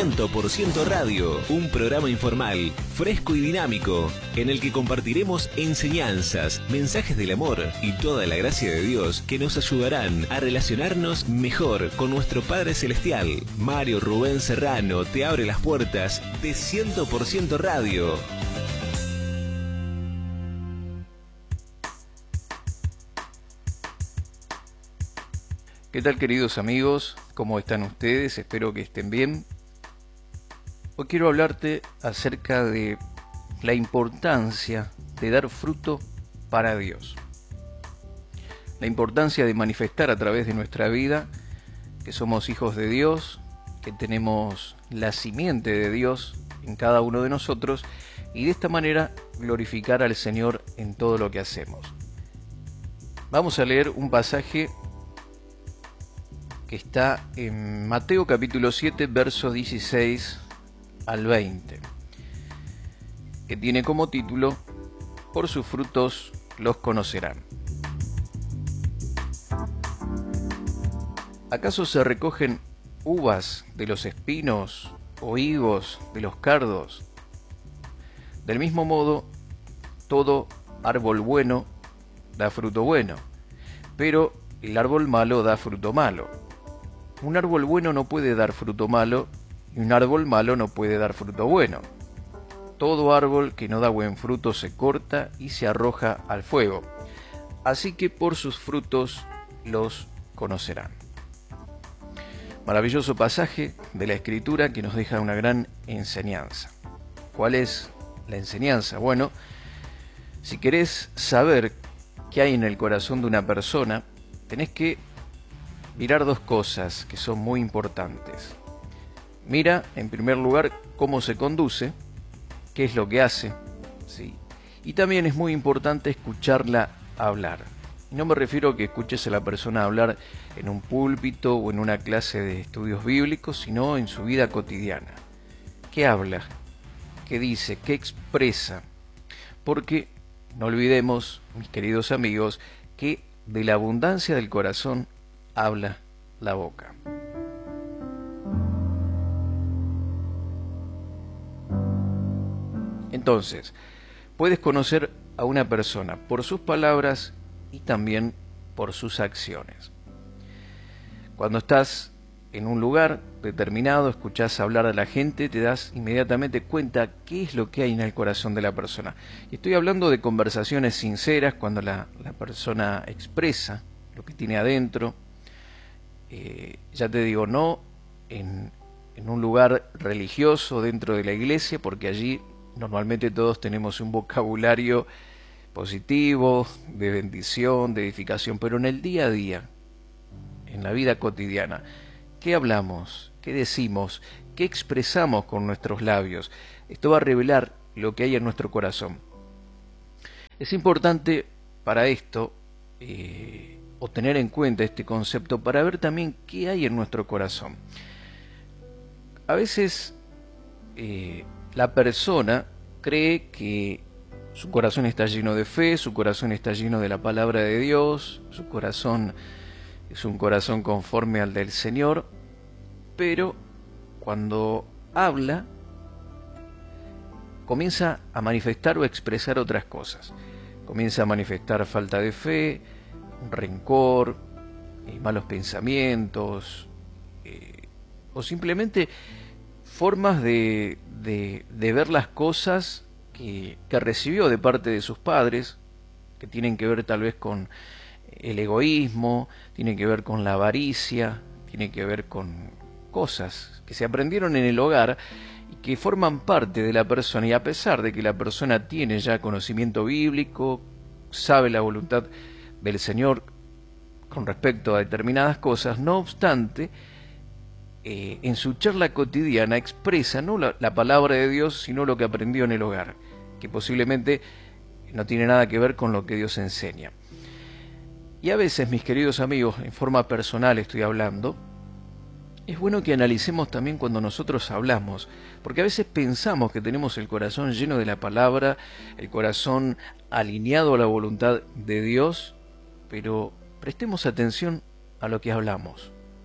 100% Radio, un programa informal, fresco y dinámico, en el que compartiremos enseñanzas, mensajes del amor y toda la gracia de Dios que nos ayudarán a relacionarnos mejor con nuestro Padre Celestial. Mario Rubén Serrano te abre las puertas de 100% Radio. ¿Qué tal, queridos amigos? ¿Cómo están ustedes? Espero que estén bien. Hoy quiero hablarte acerca de la importancia de dar fruto para Dios. La importancia de manifestar a través de nuestra vida que somos hijos de Dios, que tenemos la simiente de Dios en cada uno de nosotros y de esta manera glorificar al Señor en todo lo que hacemos. Vamos a leer un pasaje que está en Mateo capítulo 7, verso 16 al 20, que tiene como título: Por sus frutos los conocerán. ¿Acaso se recogen uvas de los espinos o higos de los cardos? Del mismo modo, todo árbol bueno da fruto bueno, pero el árbol malo da fruto malo. Un árbol bueno no puede dar fruto malo, y un árbol malo no puede dar fruto bueno. Todo árbol que no da buen fruto se corta y se arroja al fuego. Así que por sus frutos los conocerán. Maravilloso pasaje de la Escritura que nos deja una gran enseñanza. ¿Cuál es la enseñanza? Bueno, si querés saber qué hay en el corazón de una persona, tenés que mirar dos cosas que son muy importantes. Mira, en primer lugar, cómo se conduce, qué es lo que hace, ¿sí? Y también es muy importante escucharla hablar. Y no me refiero a que escuches a la persona hablar en un púlpito o en una clase de estudios bíblicos, sino en su vida cotidiana. ¿Qué habla? ¿Qué dice? ¿Qué expresa? Porque no olvidemos, mis queridos amigos, que de la abundancia del corazón habla la boca. Entonces, puedes conocer a una persona por sus palabras y también por sus acciones. Cuando estás en un lugar determinado, escuchás hablar a la gente, te das inmediatamente cuenta qué es lo que hay en el corazón de la persona. Y estoy hablando de conversaciones sinceras, cuando la persona expresa lo que tiene adentro. Ya te digo, no en un lugar religioso dentro de la iglesia, porque allí normalmente todos tenemos un vocabulario positivo, de bendición, de edificación, pero en el día a día, en la vida cotidiana, ¿qué hablamos? ¿Qué decimos? ¿Qué expresamos con nuestros labios? Esto va a revelar lo que hay en nuestro corazón. Es importante para esto o tener en cuenta este concepto para ver también qué hay en nuestro corazón. A veces la persona cree que su corazón está lleno de fe, su corazón está lleno de la palabra de Dios, su corazón es un corazón conforme al del Señor, pero cuando habla comienza a manifestar o expresar otras cosas. Comienza a manifestar falta de fe, rencor, malos pensamientos, o simplemente formas de ver las cosas que recibió de parte de sus padres, que tienen que ver tal vez con el egoísmo, tienen que ver con la avaricia, tienen que ver con cosas que se aprendieron en el hogar y que forman parte de la persona, y a pesar de que la persona tiene ya conocimiento bíblico, sabe la voluntad del Señor con respecto a determinadas cosas, no obstante, en su charla cotidiana expresa no la palabra de Dios, sino lo que aprendió en el hogar, que posiblemente no tiene nada que ver con lo que Dios enseña. Y a veces, mis queridos amigos, en forma personal estoy hablando, es bueno que analicemos también cuando nosotros hablamos, porque a veces pensamos que tenemos el corazón lleno de la palabra, el corazón alineado a la voluntad de Dios, pero prestemos atención a lo que hablamos.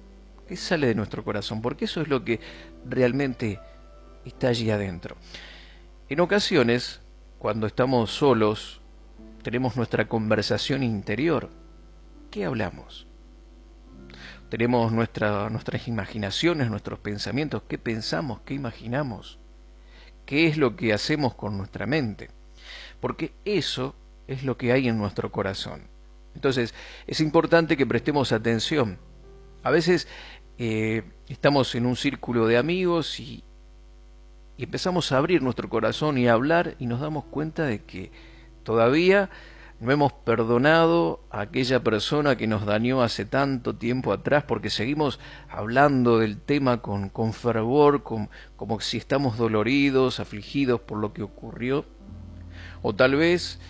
¿Qué sale de nuestro corazón? Porque eso es lo que realmente está allí adentro. En ocasiones, cuando estamos solos, tenemos nuestra conversación interior. ¿Qué hablamos? Tenemos nuestras imaginaciones, nuestros pensamientos. ¿Qué pensamos? ¿Qué imaginamos? ¿Qué es lo que hacemos con nuestra mente? Porque eso es lo que hay en nuestro corazón. Entonces, es importante que prestemos atención. A veces estamos en un círculo de amigos y empezamos a abrir nuestro corazón y a hablar y nos damos cuenta de que todavía no hemos perdonado a aquella persona que nos dañó hace tanto tiempo atrás, porque seguimos hablando del tema con fervor, como si estamos doloridos, afligidos por lo que ocurrió. O tal vez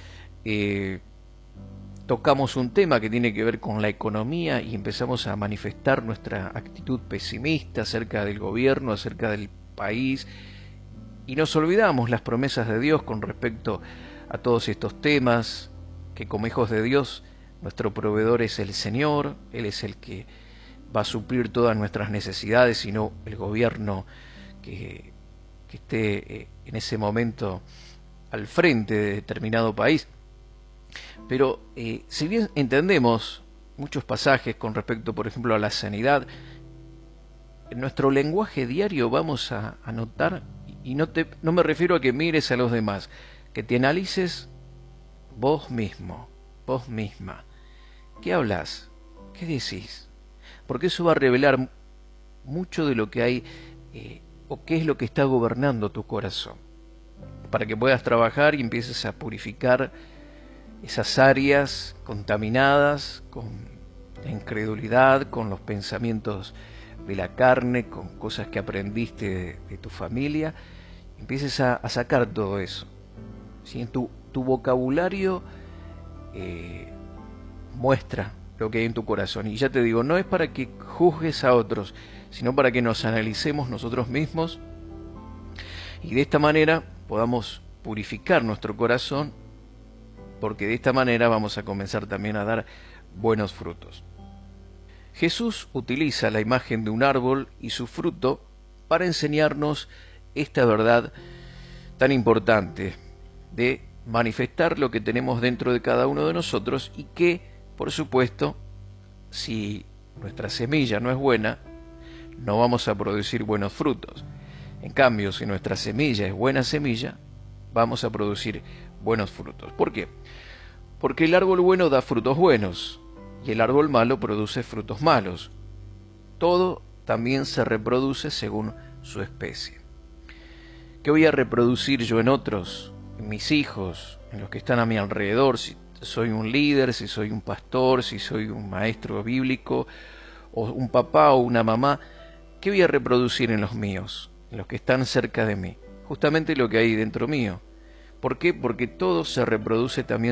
tocamos un tema que tiene que ver con la economía y empezamos a manifestar nuestra actitud pesimista acerca del gobierno, acerca del país, y nos olvidamos las promesas de Dios con respecto a todos estos temas, que como hijos de Dios, nuestro proveedor es el Señor, Él es el que va a suplir todas nuestras necesidades, y no el gobierno que esté en ese momento al frente de determinado país. Pero si bien entendemos muchos pasajes con respecto, por ejemplo, a la sanidad, en nuestro lenguaje diario vamos a notar, y no me refiero a que mires a los demás, que te analices vos mismo, vos misma. ¿Qué hablas? ¿Qué decís? Porque eso va a revelar mucho de lo que hay o qué es lo que está gobernando tu corazón, para que puedas trabajar y empieces a purificar esas áreas contaminadas con la incredulidad, con los pensamientos de la carne, con cosas que aprendiste de tu familia. Empieces a sacar todo eso. ¿Sí? En tu vocabulario muestra lo que hay en tu corazón. Y ya te digo, no es para que juzgues a otros, sino para que nos analicemos nosotros mismos y de esta manera podamos purificar nuestro corazón, porque de esta manera vamos a comenzar también a dar buenos frutos. Jesús utiliza la imagen de un árbol y su fruto para enseñarnos esta verdad tan importante de manifestar lo que tenemos dentro de cada uno de nosotros, y que, por supuesto, si nuestra semilla no es buena, no vamos a producir buenos frutos. En cambio, si nuestra semilla es buena semilla, vamos a producir buenos frutos. ¿Por qué? Porque el árbol bueno da frutos buenos y el árbol malo produce frutos malos. Todo también se reproduce según su especie. ¿Qué voy a reproducir yo en otros, en mis hijos, en los que están a mi alrededor? Si soy un líder, si soy un pastor, si soy un maestro bíblico, o un papá o una mamá, ¿qué voy a reproducir en los míos, en los que están cerca de mí? Justamente lo que hay dentro mío. ¿Por qué? Porque todo se reproduce también